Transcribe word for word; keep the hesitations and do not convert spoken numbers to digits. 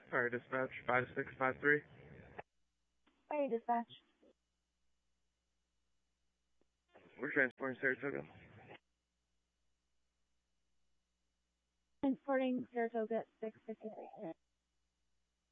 Fire dispatch, five six five three. Fire dispatch. We're transporting Saratoga. Transporting Saratoga six fifty-three.